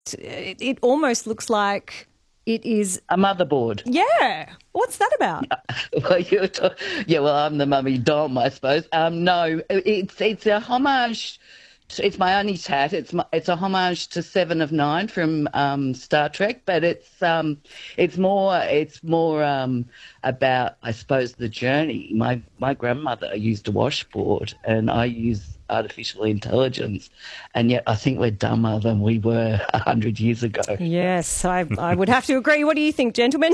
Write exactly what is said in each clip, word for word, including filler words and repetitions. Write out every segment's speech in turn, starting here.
it, it almost looks like it is a motherboard. Yeah. What's that about? Well, you're talk- yeah, well, I'm the mummy Dom, I suppose. Um, no, it's it's a homage. To, it's my only tat. It's my, it's a homage to Seven of Nine from um, Star Trek, but it's um, it's more it's more um, about, I suppose, the journey. My my grandmother used a washboard, and I use artificial intelligence, and yet I think we're dumber than we were a hundred years ago. Yes, I, I would have to agree. What do you think, gentlemen?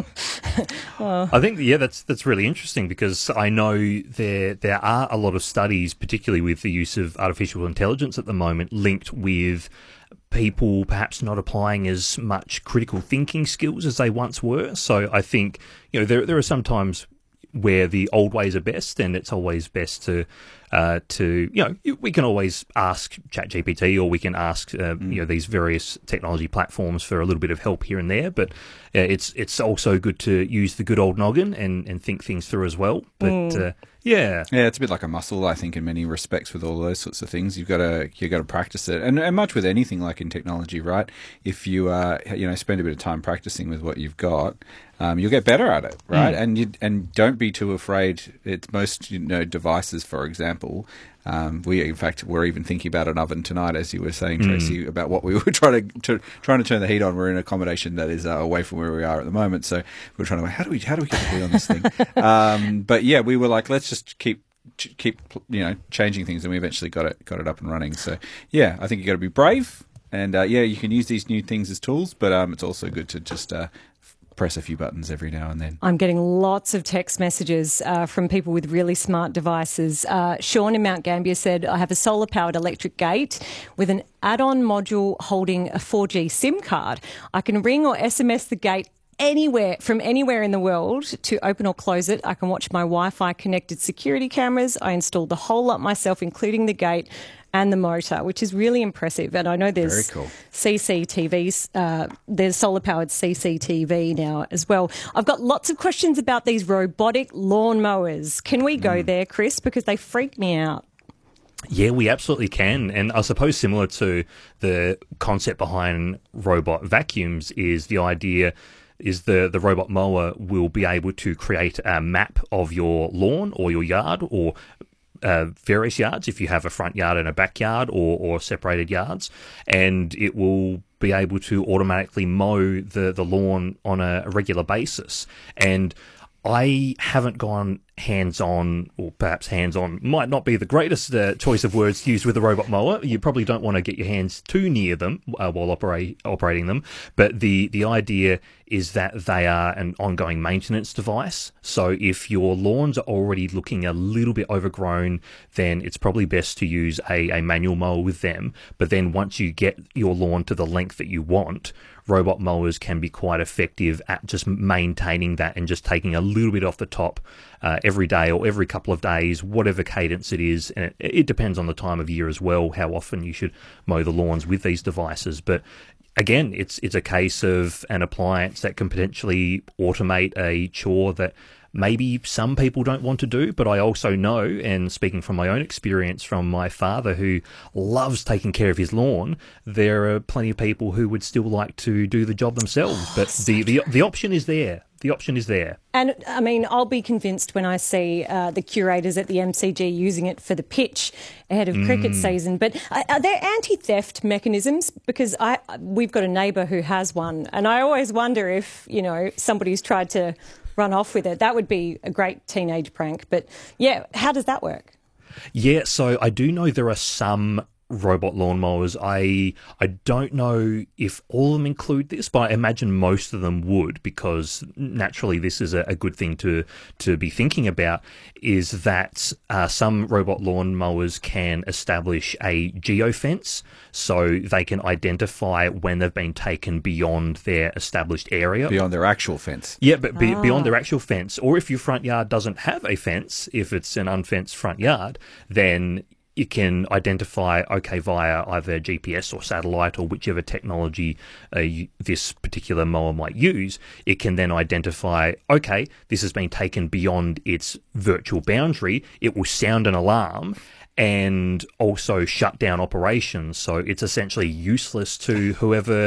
oh. I think, yeah, that's that's really interesting, because I know there there are a lot of studies, particularly with the use of artificial intelligence at the moment, linked with people perhaps not applying as much critical thinking skills as they once were. So I think, you know, there there are some times where the old ways are best, and it's always best to uh, to you know we can always ask ChatGPT, or we can ask uh, mm. you know these various technology platforms for a little bit of help here and there. But uh, it's it's also good to use the good old noggin and, and think things through as well. But mm. uh, yeah, yeah, it's a bit like a muscle, I think, in many respects with all those sorts of things. You've got to you got to practice it, and, and much with anything like in technology, right? If you uh, you know spend a bit of time practicing with what you've got, Um, you'll get better at it, right? Mm. And you, and don't be too afraid. It's most you know devices, for example. Um, we, in fact, were even thinking about an oven tonight, as you were saying, Tracy, mm. about what we were trying to, to trying to turn the heat on. We're in an accommodation that is uh, away from where we are at the moment, so we're trying to how do we how do we get the heat on this thing? um, but yeah, we were like, let's just keep keep you know changing things, and we eventually got it got it up and running. So yeah, I think you got to be brave, and uh, yeah, you can use these new things as tools, but um, it's also good to just uh, press a few buttons every now and then. I'm getting lots of text messages uh, from people with really smart devices. Uh, Sean in Mount Gambier said, I have a solar-powered electric gate with an add-on module holding a four G SIM card. I can ring or S M S the gate anywhere, from anywhere in the world to open or close it. I can watch my Wi-Fi connected security cameras. I installed the whole lot myself, including the gate and the motor, which is really impressive. And I know there's cool. C C T Vs, uh, there's solar-powered C C T V now as well. I've got lots of questions about these robotic lawnmowers. Can we go mm. there, Chris? Because they freak me out. Yeah, we absolutely can. And I suppose similar to the concept behind robot vacuums is the idea is the, the robot mower will be able to create a map of your lawn or your yard, or Uh, various yards, if you have a front yard and a backyard, or, or separated yards, and it will be able to automatically mow the, the lawn on a, a regular basis. And I haven't gone hands-on, or perhaps hands-on might not be the greatest uh, choice of words used with a robot mower. You probably don't want to get your hands too near them uh, while operate, operating them, but the, the idea is that they are an ongoing maintenance device. So if your lawns are already looking a little bit overgrown, then it's probably best to use a, a manual mower with them. But then once you get your lawn to the length that you want, robot mowers can be quite effective at just maintaining that and just taking a little bit off the top uh, every day or every couple of days, whatever cadence it is. And it, it depends on the time of year as well, how often you should mow the lawns with these devices. But again, it's it's a case of an appliance that can potentially automate a chore that maybe some people don't want to do, but I also know, and speaking from my own experience from my father who loves taking care of his lawn, there are plenty of people who would still like to do the job themselves. Oh, but the, the the option is there. The option is there. And, I mean, I'll be convinced when I see uh, the curators at the M C G using it for the pitch ahead of mm. cricket season. But are there anti-theft mechanisms? Because I we've got a neighbour who has one, and I always wonder if, you know, somebody's tried to run off with it. That would be a great teenage prank. But, yeah, how does that work? Yeah, so I do know there are some robot lawnmowers. I I don't know if all of them include this, but I imagine most of them would, because naturally this is a, a good thing to to be thinking about, is that uh, some robot lawnmowers can establish a geofence, so they can identify when they've been taken beyond their established area. Beyond their actual fence. Yeah, but be, ah. beyond their actual fence. Or if your front yard doesn't have a fence, if it's an unfenced front yard, then you can identify, okay, via either G P S or satellite or whichever technology uh, you, this particular mower might use, it can then identify, okay, this has been taken beyond its virtual boundary. It will sound an alarm, and also shut down operations. So it's essentially useless to whoever